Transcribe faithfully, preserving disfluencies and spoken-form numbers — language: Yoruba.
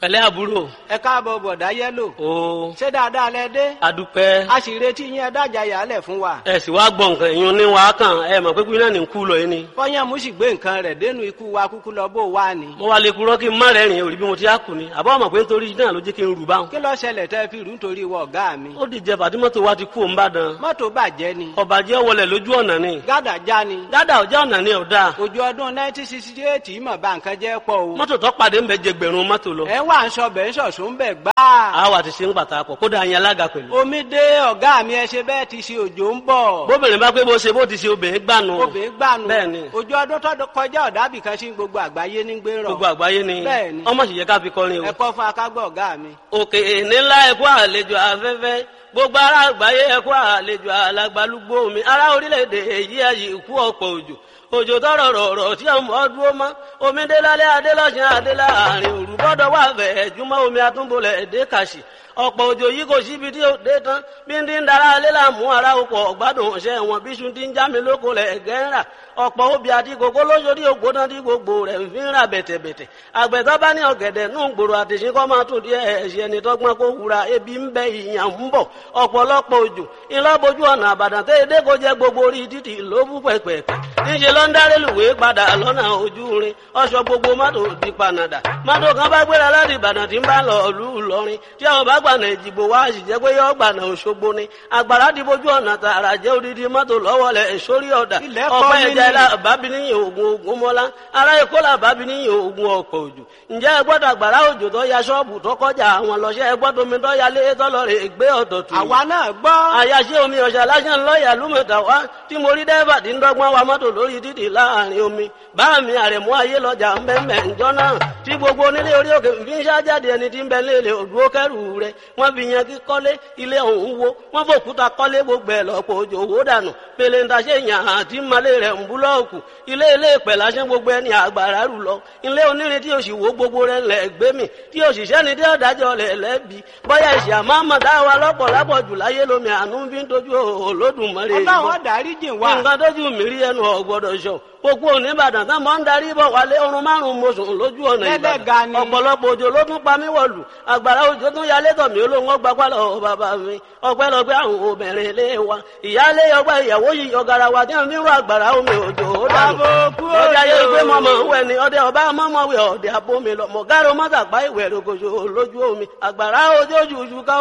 ẹ̀lẹ́ àbúrò. ẹ káàbọ̀ bọ̀dá yẹ́lò. o. ṣé dáadáa lẹ dé. adúpẹ́. a sì retí yín ẹ dájà yàálẹ̀ fún wa. ẹ sì wá gbọ́ nǹkan ìyún ní wàá kàn ẹ mọ̀ pé kúnyìn náà ní kú lọ yín ni. fọyín mú sì gbé nǹkan rẹ̀ dénú ikú wa kúkú lọ bó wà ní. mo wá lè kúrọ́ kí n má rẹ́rìn òrí bí mo ti á kù ni àbọ̀ mọ̀ pé nítorí náà ló jẹ́ kí n rù báwọn. kí ló ṣẹlẹ̀ tẹ́ fi rú nítorí ìwọ ọ̀gá mi. ó dìjẹ bàtí mọ́tò wa ti kú òun bàdàn. mọ́tò bàjẹ́ ni. ọ̀bàjẹ́ wọlé lójú ọ̀nà ni. gádà já ni. gádà ọjà ọ̀nà ni ọ̀dà. ojú ọdún nineteen sixty eight yìí mọ̀ bá nǹkan jẹ́ pọ̀ o. mọ́tò tó pàdé ń bẹ jẹ gbẹ̀rún mọ́tò lọ. ẹ wà ń sọ bẹ́ẹ̀ ń sọ̀sùn bẹ́ẹ̀ gbáà. àwa ti ṣe ń pàtàkì kódà yẹn alága pẹ̀lú. omi dé ọ̀gá mi ẹ ṣe bẹ́ẹ̀ ti ṣe òjò ń bọ̀. bóbìnrin bá pé bó ṣe bó ti ṣe obìnrin gbànú. obìnrin gbànú. bẹ́ẹ̀ni. ojú ọdún tó kọjá ọ̀dàbí kan sí gbogbo àgbáyé ní gbé rọ. gbogbo àgbáyé ni. bẹ́ẹ̀ni. ọmọ sì yẹ ká fi kọrin o. ẹ kọ́ fún akágbọ́ ọ̀gá mi. òkè nílá ẹ̀kọ́ àlejò afẹ́fẹ́ gbogbo ará àgbáyé ẹ̀kọ́ àlejò alàgbàlúgbò mi ará orílẹ̀-èdè èyí ayé ikú ọ̀pọ̀ òjò òjò tọrọ rọrọ tí ọmọ dúró mọ omi dé lálẹ́ adé lọ́sàn adé láàrin òru bọ́dọ̀ wà fẹ́ jùmọ̀ omi àtúnbọ̀lẹ̀ èdè kàṣì ọ̀pọ̀ òjò yìí kò síbi tí ó dé tán bí ń dín dára alẹ́ làmú ara ọkọ̀ ọ̀gbádùn ọ̀sẹ̀ wọn bí sùn ti ń já mi lóko lẹ̀ gẹ́ńrà ọ̀pọ̀ obì àti kòkó lóṣòdì ògbóná tí gbogbo rẹ̀ ń fi ń rà bẹ̀tẹ̀bẹ̀tẹ̀ àgbẹ̀tọ́ bá ní ọ̀gẹ̀dẹ̀ nù gbòòrò àtẹ̀sí kọ́ máa tún díẹ̀ ẹ̀ṣẹ̀ ẹni tọ́gbọ́n kó wura ebi ń bẹ ìyàn ń bọ̀ ọ̀pọ̀lọpọ̀ òjò ńlọ́bojú ọ̀nà àbàdàn tẹ́ edé kó jẹ́ gbogbo orí títì ló bú pẹ̀pẹ̀pẹ̀ níṣẹ́ ló ń dárẹ́lùwé padà lọ́nà ojú rin ọ̀ṣọ́ gbogbo mọ́tò di panadà mọ́tò kan bá gbéra láti ìbàdàn tí ń bá lọ ìlú ìlọrin tí àwọn bá gbànà ìjìbò wá sì jẹ́ pé yọ gbànà òṣogbo ni àgbàrá di bójú ọ̀nà tààrà jẹ́ odidi mọ́tò lọ́wọ́lẹ̀ sórí ọ̀dà ọ̀pẹ́ ẹja ilá bábí níyìn ogun ogun mọ́lá ará èkó là bábí níyìn ogun ọ̀pọ̀ òjò ǹjẹ́ ẹ gbọ́dọ̀ àgbàrá òjò tó ya ṣọ́ọ̀bù tó kọjá àwọn lọ́ṣẹ́ ẹ gbọ́dọ̀ omi tó ya lé tọ́lọ́rẹ̀ gbé ọ̀dọ̀ tù. àwa náà gbọ́. àyàṣe omi ọ̀ṣà lásán lọ́ọ̀yà lúmọ̀tà wá tí mo rí dẹ́fà tí ń dọ́gbọ́n wa mọ́tò lórí títì láàrin omi bá mi àrẹ̀mú ayé lọ́jà ń bẹ́ mẹ́ ǹjọ́ náà tí gbogbo onílé orí òkè fi ń ṣájáde ẹni tí ń bẹ léèlè òdúró kẹrù rẹ̀ wọ́n fi yan kí kọ́lé ilé ọ̀hún wo wọ́n fòkúta kọ́lé gbogbo ẹ̀ lọ́pọ̀ òjò owó dànù pèlè ń taṣe yàn àti malé rẹ̀ ń búlọ́ọ̀kù ilé ilé ìpẹ̀ lásán gbogbo ẹni àgbàrá rù lọ ilé onírin tí òsì wo gbogbo rẹ̀ lẹ̀ gbé mi tí òṣìṣẹ́ ni tí ọ̀dájọ́ lẹ̀ lẹ́bi bọ́yá ìṣì àmọ́ àmọ̀dá wa lọ́pọ̀ lápọ̀ jù láyé lómi àánú fi ń dojú Olódùmarè. ọlọ́run dárí jìn wá. nǹkan tójú mi rí ẹnu ọ̀gbọ́dọ̀ sọ gbogbo oníbàdàn tán mọ́ ń darí bọ̀ wálé ọrùn márùn-ún mọ́sùn lójú ọ̀nà ìbàdàn ọ̀pọ̀lọpọ̀ òjò ló tún pa mí wọ̀lù àgbàrá òjò tún yalé tọ̀ mí olóhùn ọgbà pálọ̀ bàbá mi ọpẹ́lọpẹ́ àwọn obìnrin ilé wa ìyáálé ọgbà ìyàwó yìí ọ̀gàrà wa tí wọ́n fi ń rọ àgbàrá omi òjò ó dànù ọjà yẹ ìgbé mọ́mọ́ wẹ̀ ni ọdẹ ọba mọ́mọ́ wẹ̀ ọ̀dẹ abómi lọ mọ̀gárò mọ́tàpá ìwẹ̀ rògbòṣò lójú omi àgbàrá òjò jùjú ká